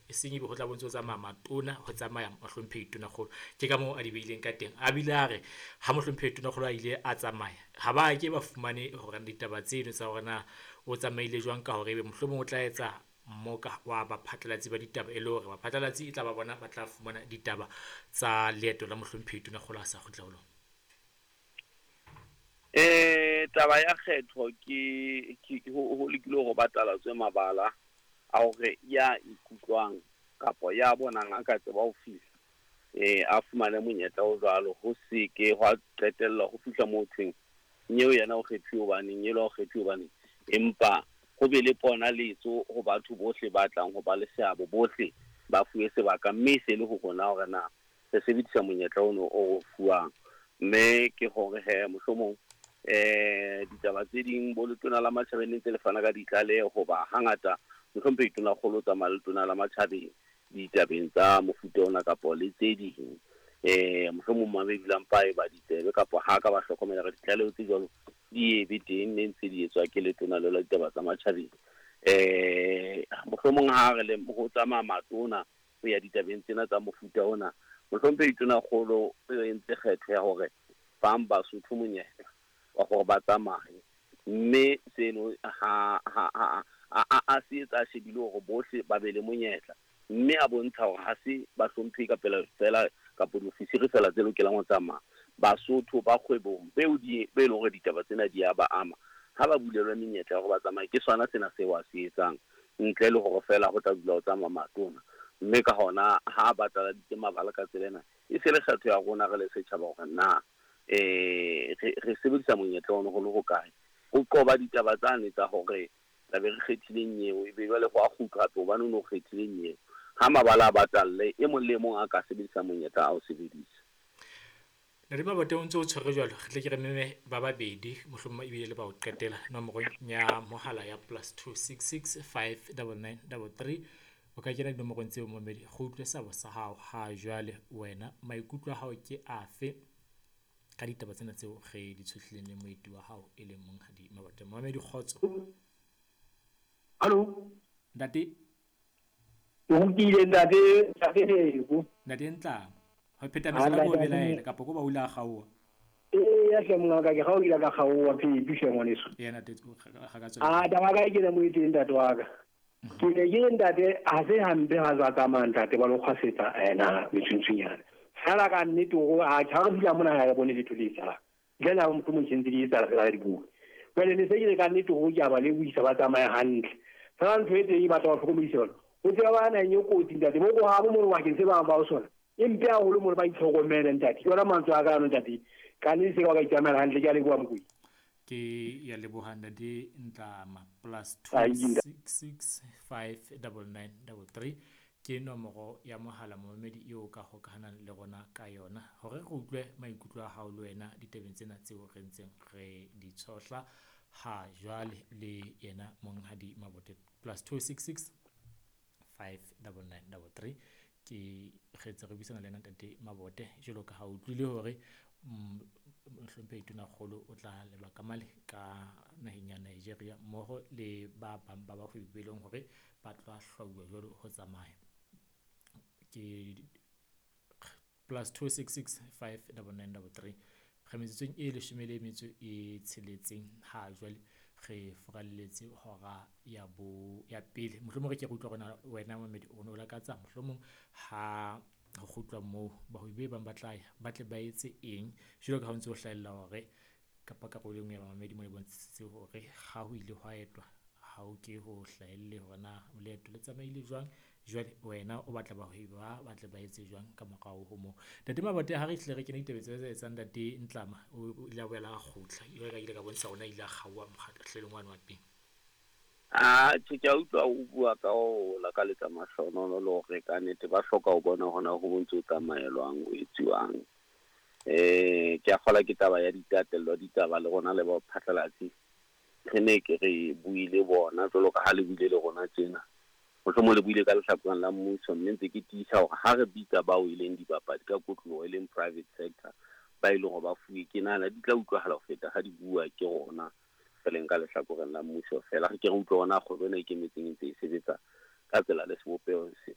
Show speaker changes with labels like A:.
A: e senye go tla bontse o tsamaya matona go tsamaya mohlomphehi tonakgolo ke ka moo a di beileng ka teng a bile a re ha mohlomphehi tonakgolo a ile a tsamaya ha ba ke ba fumane hore ditaba tseno tsa hore na o tsamaile jwang ka hore ebe mohlomong o tla etsa mmoka wa baphatlalatsi ba ditaba e le hore baphatlalatsi e tla ba bona ba tla fumana ditaba tsa leeto la mohlomphehi tonakgolo a sa kgutla ho lona.
B: Taba ya kgetho ke ho lekile go batala tswe mabala a hore ya ikutlwang kapo ya bonang a ka tseba ho fihla a fumane monyetla o jwalo ho seke ho qetella ho fihla mo thweng nyeo yana o kgethiwe hobaneng nyeo o kgethiwe hobaneng empa go be le pona letso go batho bohle ba tlang go ba le seabo bohle ba fuwe sebaka mme se le ho rona hore na se sebedisa monyetla ono o fuwang mme ke hore he mohlomong ditaba tse ding bo letona la matjhabeng ntse le fana ka ditlaleho hoba hangata mohlompe itona kgolo tsa maletona la matjhabeng ditabeng tsa mofuta ona kapo le tse ding mohlomong mabedulang pa e ba ditebe kapo ha ka ba hlokomela ka ditlaleho tse jwalo di ebe teng ne ntse di etswa ke letona le la ditaba tsa matjhabeng mohlomong ha re le ho tsamaya matona ho ya ditabeng tsena tsa mofuta ona mohlompe itona kgolo e ntse kgetho ya hore bang Basotho monyetla wa gore ba tsamaye mme seno a se etsa shebile hore bohle ba be le monyetla mme a bontsha hore ha se ba hlomphe ka pela fela ka diofisiri fela tse lokelang ho tsamaya Basotho ba kgwebong be le hore ditaba tsena di a ba ama ha ba bulelwa menyetla ya hore ba tsamaye ke sona sena se wa se etsang ntle le hore fela go tla dula ho tsamaya matona mme ka hona ha ba tla di mabala ka tselena e se le kgetho ya rona re le setjhaba hore na re sebedisa monyetla ono go le go kae o qoba ditaba tsane tsa hore la be re kgethile nyeo e be jwale go a kgutla hape hobane o no kgethile nyeo ha mabala a batalle e mong le mong a ka sebedisa monyetla a o sebedisa
A: Nare Mabote o ntse o tshwere jwalo re tle ke re meme ba babedi mohlomong ebile le ba o qetela nomoro ya mohala ya +266 59933 o ka kena dinomorong tseo momedi go utlwe sabo sa hao ha jwale wena maikutlo a hao ke afe ka ditaba tsena tseo ge di tshohlileng le moeti wa hao e leng Monghadi Mabote Mohamedi Kgotso.
C: Hallo
A: Ntate
C: o kile
A: ntate ntlang ho pheta mesela go belaela kapo go ba ula gaoa
C: ya hle mongaka ke ga o ila ka gaoa phepi hle ngwaneso
A: ya ntate ga ka tswa
C: taba ka ke le mo iteng ntate wa ka ke le ke ntate a se hampe ha za tsamaya ntate ba lo kgwasetsa ena metsuntsunyana sala ka nnete go a tshwara dula mona ya bone le tulisa jana mo mo tsentse di tsara la di bua wele le se ke ka nnete go ja ba le buisa ba tsamaya hantle sa ntho e teng ba tla go tlhokomedisa o tseba ba na nyo koti ntate mo go ha mo wa ke se ba ba o sona empe a go le mo ba itlhokomela ntate ke ona mantso a ka no ntate ka ne se ka ga itsamela hantle ke a le bua mokui
A: ke ya lebohana di ntlama +266 59933 ke nomoro ya mohala momedi eo ka hokahanang le rona ka yona hore re utlwe maikutlo a hao le wena ditabeng tsena tseo re ntseng re di tshohla ha jwale le yena Monghadi Mabote +266 59933 ke kgetse re buisana le ntate Mabote jalo ka ha utlwile hore Mohlomphehi Tonakgolo o tla le bakamale ka naheng ya Nigeria mmoho le ba bang ba bahwebi be leng hore ba tla hlauwa jwalo ho tsamaya ke +266 59933 kgemetseng e leshome le metso e tsheletseng ha jwale re foralletse hora ya pele mohlomong re ke utlwa rona wena Mohamedi o no la ka tsa mohlomong ha go khutlwa mo bahwebi ba batla ba tle ba etse eng jalo ka ha ntse o hlaella hore kapa ka go lengwe ya Mohamedi mo le bontse hore ga ho ile hwa etwa ha o ke ho hlaelle hona leeto le tsamaile jwang jwale wena o batla bahwebi ba tle ba etse jwang ka morao ho mo ntate Mabote ha re hle re kene ditebetse tse etsang ntate Ntlama o ile a boela a khutla ile ka ile ka bontsha ona ile a gaua mokgatlheleng wa teng
B: ke utlwa o bua ka o la ka letsa mahlono le hore ka nnete ba hloka ho bona hona ho bontse o tsamaelwang o etsiwang ke a kgola ke taba ya ditatello ditaba le rona le ba phatlalatsi re ne ke re buile bona jalo ka ha le buile le rona tsena mohlomong le buile ka lehlakoreng la mmuso mme ntse ke tiisa hore ha re bitsa bao e leng dibapadi ka kotlo e leng private sector ba ile go ba fuwe ke nana di tla utlwahala ho feta ha di bua ke rona feleng ka lehlakoreng la mmuso fela re ke re utlwa ona go bona ikemetseng ntse e sebetsa ka tsela le sebopeo se